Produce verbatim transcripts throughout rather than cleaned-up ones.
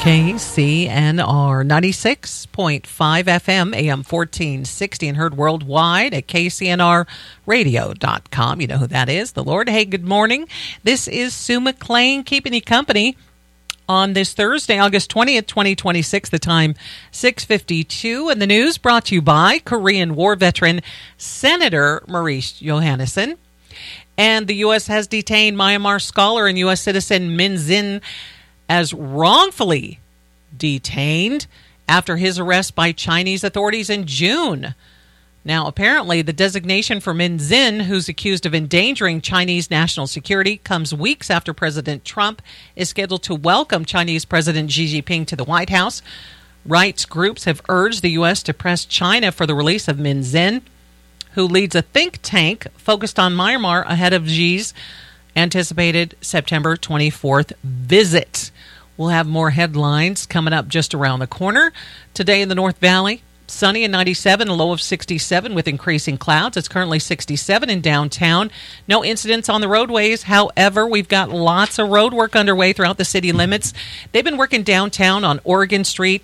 K C N R ninety-six point five F M, A M fourteen sixty, and heard worldwide at K C N R radio dot com. You know who that is, the Lord. Hey, good morning. This is Sue McLean keeping you company on this Thursday, August twentieth, twenty twenty-six, the time six fifty-two, and the news brought to you by Korean War veteran Senator Maurice Johannesson. And the U S has detained Myanmar scholar and U S citizen Min Zin as wrongfully detained after his arrest by Chinese authorities in June. Now, apparently, the designation for Min Zin, who's accused of endangering Chinese national security, comes weeks after President Trump is scheduled to welcome Chinese President Xi Jinping to the White House. Rights groups have urged the U S to press China for the release of Min Zin, who leads a think tank focused on Myanmar ahead of Xi's anticipated September twenty-fourth visit. We'll have more headlines coming up just around the corner. Today in the North Valley, sunny and ninety-seven, a low of sixty-seven with increasing clouds. It's currently sixty-seven in downtown. No incidents on the roadways. However, we've got lots of road work underway throughout the city limits. They've been working downtown on Oregon Street,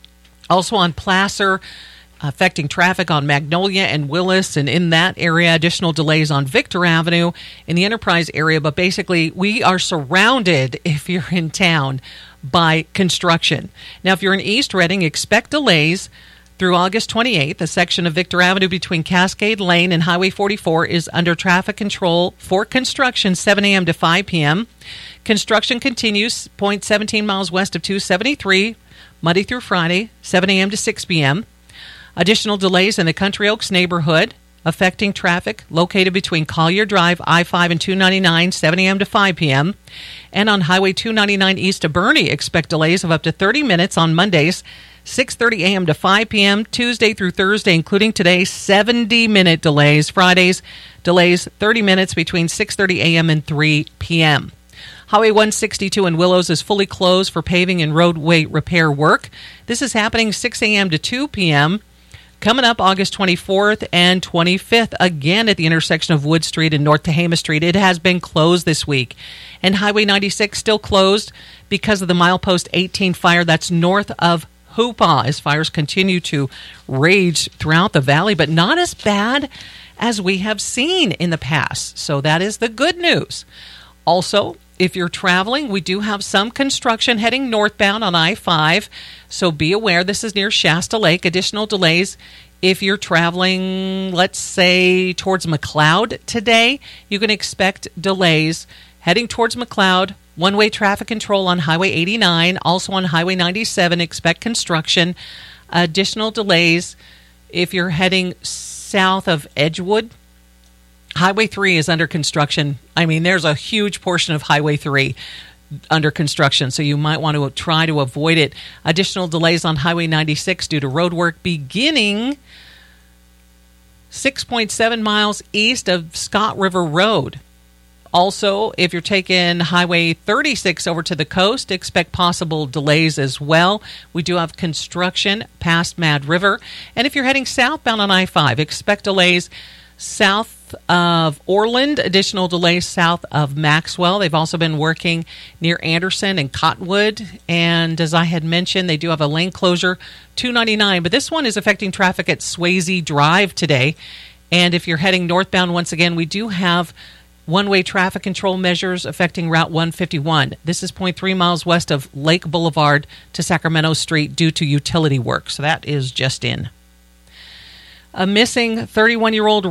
also on Placer, affecting traffic on Magnolia and Willis, and in that area, additional delays on Victor Avenue in the Enterprise area. But basically, we are surrounded, if you're in town, by construction. Now, if you're in East Reading, expect delays through August twenty-eighth. A section of Victor Avenue between Cascade Lane and Highway forty-four is under traffic control for construction, seven a.m. to five p.m. Construction continues zero point one seven miles west of two seventy-three, Monday through Friday, seven a.m. to six p.m. Additional delays in the Country Oaks neighborhood affecting traffic located between Collier Drive, I five, and two ninety-nine, seven a.m. to five p.m. And on Highway two ninety-nine east of Boerne, expect delays of up to thirty minutes on Mondays, six thirty a.m. to five p.m., Tuesday through Thursday, including today, seventy-minute delays. Fridays, delays thirty minutes between six thirty a.m. and three p.m. Highway one sixty-two in Willows is fully closed for paving and roadway repair work. This is happening six a.m. to two p.m., Coming up August twenty-fourth and twenty-fifth, again at the intersection of Wood Street and North Tehama Street. It has been closed this week. And Highway ninety-six still closed because of the Milepost eighteen fire that's north of Hoopaw, as fires continue to rage throughout the valley, but not as bad as we have seen in the past. So that is the good news. Also, if you're traveling, we do have some construction heading northbound on I five, so be aware. This is near Shasta Lake. Additional delays if you're traveling, let's say, towards McLeod today. You can expect delays heading towards McLeod. One-way traffic control on Highway eighty-nine. Also on Highway ninety-seven, expect construction. Additional delays if you're heading south of Edgewood. Highway three is under construction. I mean, there's a huge portion of Highway three under construction, so you might want to try to avoid it. Additional delays on Highway ninety-six due to road work beginning six point seven miles east of Scott River Road. Also, if you're taking Highway thirty-six over to the coast, expect possible delays as well. We do have construction past Mad River. And if you're heading southbound on I five, expect delays south of Orland, additional delays south of Maxwell. They've also been working near Anderson and Cottonwood. And as I had mentioned, they do have a lane closure, two ninety-nine. But this one is affecting traffic at Swayze Drive today. And if you're heading northbound, once again, we do have one-way traffic control measures affecting Route one fifty-one. This is zero point three miles west of Lake Boulevard to Sacramento Street due to utility work. So that is just in. A missing thirty-one-year-old